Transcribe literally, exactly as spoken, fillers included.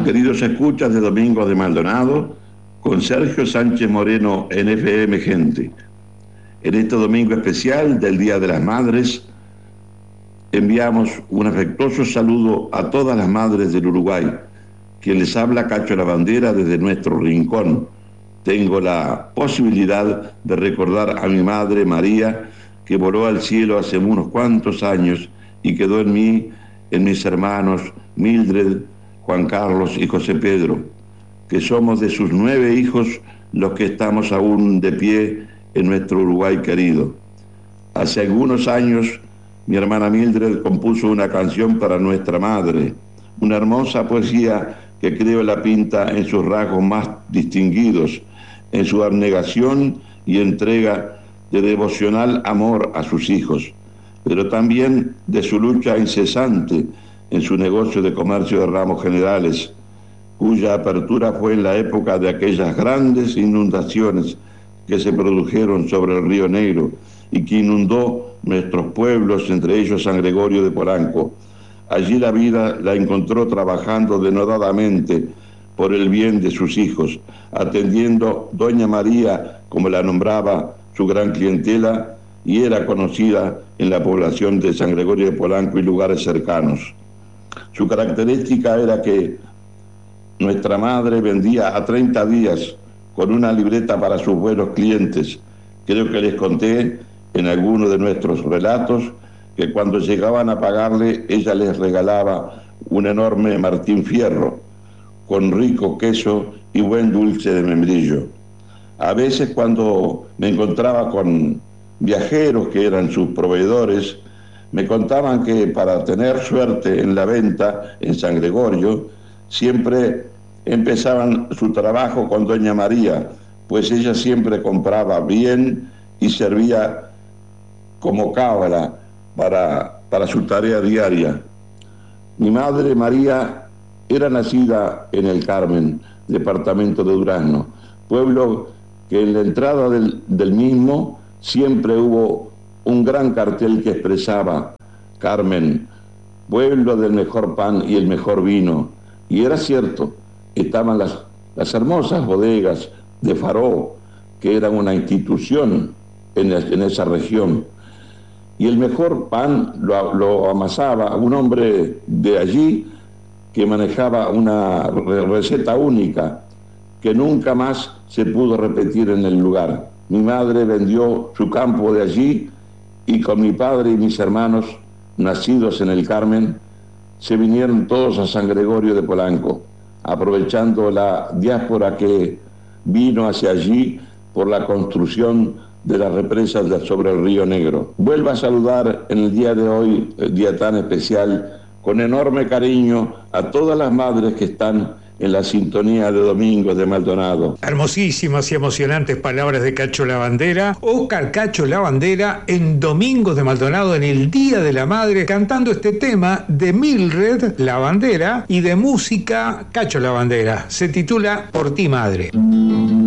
Queridos escuchas de Domingos de Maldonado, con Sergio Sánchez Moreno en F M Gente. En este domingo especial del Día de las Madres, enviamos un afectuoso saludo a todas las madres del Uruguay. Quien les habla, Cacho Lavandera, desde nuestro rincón. Tengo la posibilidad de recordar a mi madre María, que voló al cielo hace unos cuantos años y quedó en mí, en mis hermanos Mildred, Juan Carlos y José Pedro, que somos de sus nueve hijos los que estamos aún de pie en nuestro Uruguay querido. Hace algunos años mi hermana Mildred compuso una canción para nuestra madre, una hermosa poesía que creo la pinta en sus rasgos más distinguidos, en su abnegación y entrega de devocional amor a sus hijos, pero también de su lucha incesante en su negocio de comercio de ramos generales, cuya apertura fue en la época de aquellas grandes inundaciones que se produjeron sobre el Río Negro y que inundó nuestros pueblos, entre ellos San Gregorio de Polanco. Allí la vida la encontró trabajando denodadamente por el bien de sus hijos, atendiendo Doña María, como la nombraba su gran clientela, y era conocida en la población de San Gregorio de Polanco y lugares cercanos. Su característica era que nuestra madre vendía a treinta días con una libreta para sus buenos clientes. Creo que les conté en alguno de nuestros relatos que cuando llegaban a pagarle, ella les regalaba un enorme Martín Fierro con rico queso y buen dulce de membrillo. A veces cuando me encontraba con viajeros que eran sus proveedores, me contaban que para tener suerte en la venta en San Gregorio, siempre empezaban su trabajo con Doña María, pues ella siempre compraba bien y servía como cábala para, para su tarea diaria. Mi madre María era nacida en El Carmen, departamento de Durazno, pueblo que en la entrada del, del mismo siempre hubo un gran cartel que expresaba: Carmen, pueblo del mejor pan y el mejor vino. Y era cierto, estaban las, las hermosas bodegas de Faró, que eran una institución en, en esa región. Y el mejor pan lo, lo amasaba un hombre de allí que manejaba una receta única que nunca más se pudo repetir en el lugar. Mi madre vendió su campo de allí y con mi padre y mis hermanos, nacidos en El Carmen, se vinieron todos a San Gregorio de Polanco, aprovechando la diáspora que vino hacia allí por la construcción de las represas sobre el Río Negro. Vuelvo a saludar en el día de hoy, el día tan especial, con enorme cariño a todas las madres que están en la sintonía de Domingos de Maldonado. Hermosísimas y emocionantes palabras de Cacho Lavandera. Óscar Cacho Lavandera en Domingos de Maldonado, en el Día de la Madre, cantando este tema de Mildred Lavandera y de música Cacho Lavandera. Se titula Por ti, Madre.